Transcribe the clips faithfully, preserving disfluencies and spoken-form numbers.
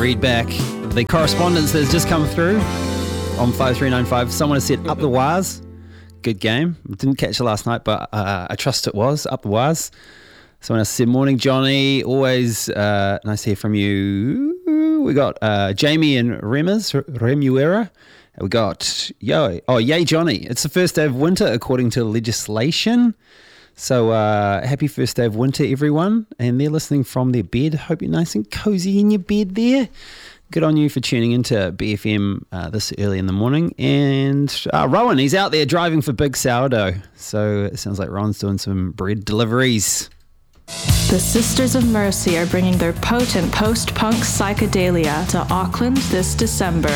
read back the correspondence that's just come through on five three nine five. Someone has said, up the wires. Good game. Didn't catch it last night, but uh, I trust it was. Up the wires. Someone else said, morning, Johnny. Always uh, nice to hear from you. We got uh, Jamie and Remus, Remuera. We got, yo, oh, yay, Johnny. It's the first day of winter according to legislation. So uh, happy first day of winter, everyone. And they're listening from their bed. Hope you're nice and cozy in your bed there. Good on you for tuning into B F M uh, this early in the morning. And uh, Rowan, he's out there driving for Big Sourdough. So it sounds like Rowan's doing some bread deliveries. The Sisters of Mercy are bringing their potent post-punk psychedelia to Auckland this December.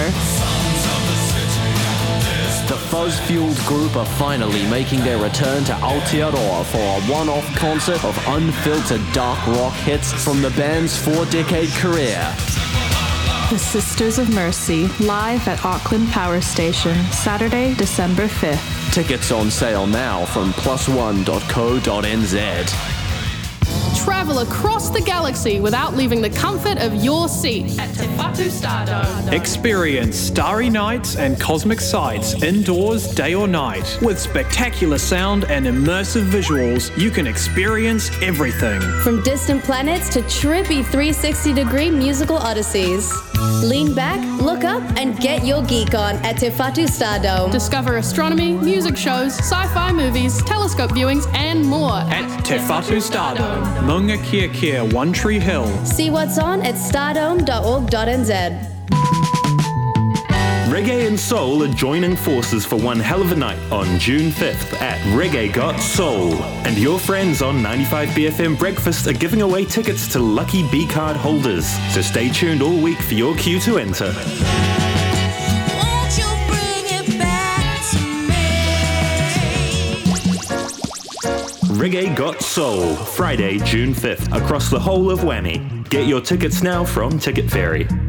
The fuzz-fueled group are finally making their return to Aotearoa for a one-off concert of unfiltered dark rock hits from the band's four-decade career. The Sisters of Mercy, live at Auckland Power Station, Saturday, December fifth. Tickets on sale now from plus one dot co dot n z. Travel across the galaxy without leaving the comfort of your seat at Te Whatu Stardome. Experience starry nights and cosmic sights indoors, day or night. With spectacular sound and immersive visuals, you can experience everything. From distant planets to trippy three sixty degree musical odysseys. Lean back, look up, and get your geek on at Te Whatu Stardome. Discover astronomy, music shows, sci-fi movies, telescope viewings, and more at Te Whatu Stardome, Maunga Kia Kia, One Tree Hill. See what's on at stardome dot org dot n z. Reggae and Soul are joining forces for one hell of a night on June fifth at Reggae Got Soul. And your friends on ninety-five B F M Breakfast are giving away tickets to lucky B-card holders. So stay tuned all week for your cue to enter. Reggae Got Soul, Friday, June fifth, across the whole of Whammy. Get your tickets now from Ticket Ferry.